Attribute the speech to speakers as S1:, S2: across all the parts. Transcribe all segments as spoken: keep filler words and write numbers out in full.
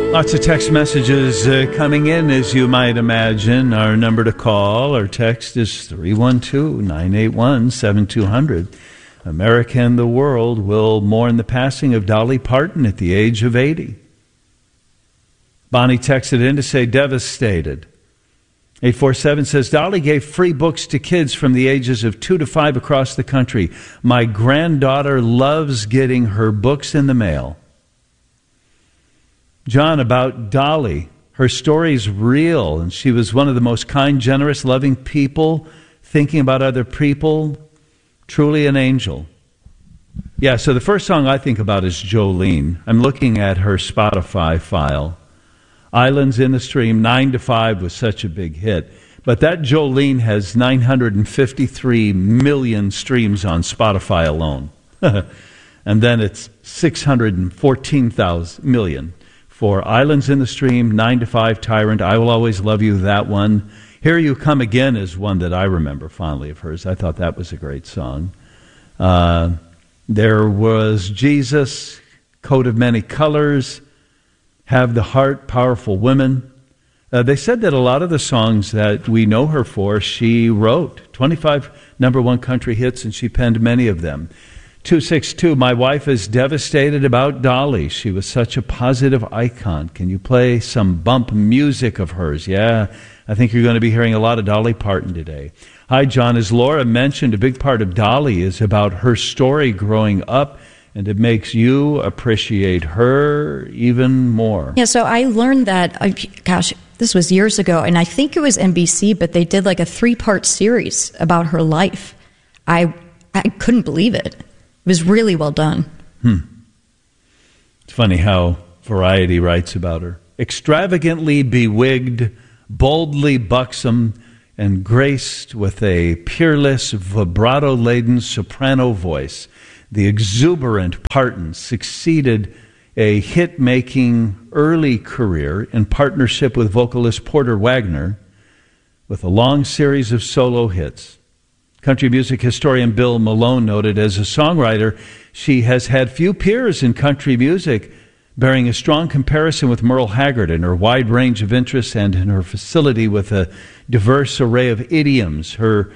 S1: Lots of text messages uh, coming in, as you might imagine. Our number to call or text is three one two, nine eight one, seven two zero zero. America and the world will mourn the passing of Dolly Parton at the age of eighty. Bonnie texted in to say devastated. eight four seven says, Dolly gave free books to kids from the ages of two to five across the country. My granddaughter loves getting her books in the mail. John, about Dolly, her story's real, and she was one of the most kind, generous, loving people, thinking about other people, truly an angel. Yeah, so the first song I think about is Jolene. I'm looking at her Spotify file. Islands in the Stream, nine to five was such a big hit. But that Jolene has nine hundred fifty-three million streams on Spotify alone. And then it's six hundred fourteen thousand million. For Islands in the Stream, nine to five, Tyrant, I Will Always Love You, that one. Here You Come Again is one that I remember fondly of hers. I thought that was a great song. Uh, there was Jesus, Coat of Many Colors, Have the Heart, Powerful Women. Uh, they said that a lot of the songs that we know her for, she wrote. twenty-five number one country hits, and she penned many of them. two six two, my wife is devastated about Dolly. She was such a positive icon. Can you play some bump music of hers? Yeah, I think you're going to be hearing a lot of Dolly Parton today. Hi, John. As Laura mentioned, a big part of Dolly is about her story growing up, and it makes you appreciate her even more.
S2: Yeah, so I learned that, uh, gosh, this was years ago, and I think it was N B C, but they did like a three-part series about her life. I I couldn't believe it. It was really well done.
S1: Hmm. It's funny how Variety writes about her. Extravagantly bewigged, boldly buxom, and graced with a peerless, vibrato-laden soprano voice, the exuberant Parton succeeded a hit-making early career in partnership with vocalist Porter Wagoner with a long series of solo hits. Country music historian Bill Malone noted, as a songwriter, she has had few peers in country music, bearing a strong comparison with Merle Haggard in her wide range of interests and in her facility with a diverse array of idioms. Her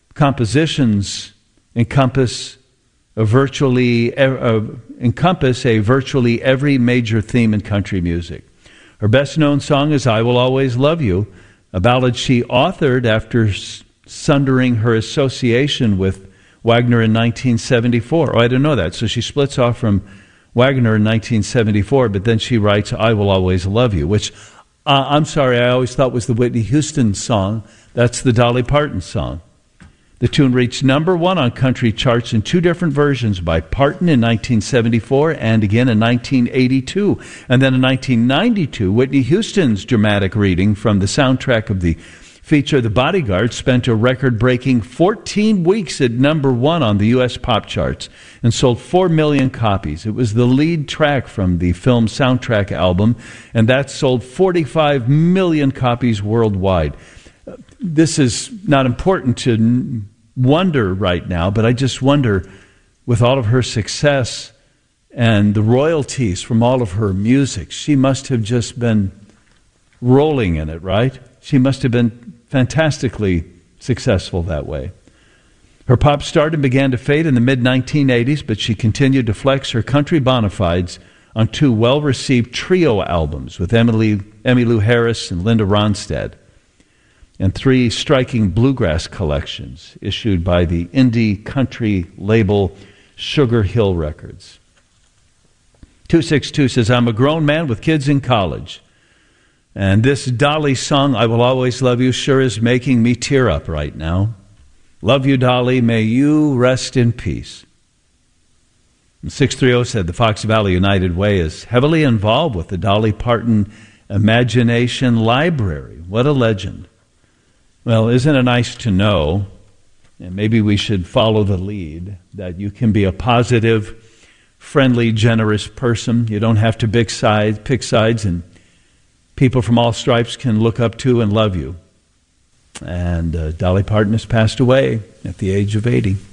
S1: compositions encompass a virtually uh, encompass a virtually every major theme in country music. Her best-known song is "I Will Always Love You," a ballad she authored after sundering her association with Wagner in nineteen seventy-four. Oh, I didn't know that. So she splits off from Wagner in nineteen seventy-four, but then she writes "I Will Always Love You," which, uh, I'm sorry, I always thought was the Whitney Houston song. That's the Dolly Parton song. The tune reached number one on country charts in two different versions, by Parton in nineteen seventy-four and again in nineteen eighty-two. And then in nineteen ninety-two, Whitney Houston's dramatic reading from the soundtrack of the feature The Bodyguard spent a record-breaking fourteen weeks at number one on the U S pop charts and sold four million copies. It was the lead track from the film soundtrack album, and that sold forty-five million copies worldwide. This is not important to wonder right now, but I just wonder, with all of her success and the royalties from all of her music, she must have just been rolling in it, right? She must have been fantastically successful that way. Her pop stardom began to fade in the mid nineteen eighties, but she continued to flex her country bona fides on two well-received trio albums with Emily, Emmylou Harris and Linda Ronstadt, and three striking bluegrass collections issued by the indie country label Sugar Hill Records. two six two says, I'm a grown man with kids in college, and this Dolly song, I Will Always Love You, sure is making me tear up right now. Love you, Dolly. May you rest in peace. And six three zero said the Fox Valley United Way is heavily involved with the Dolly Parton Imagination Library. What a legend. Well, isn't it nice to know, and maybe we should follow the lead, that you can be a positive, friendly, generous person. You don't have to pick sides, pick sides, and people from all stripes can look up to and love you. And uh, Dolly Parton has passed away at the age of eighty.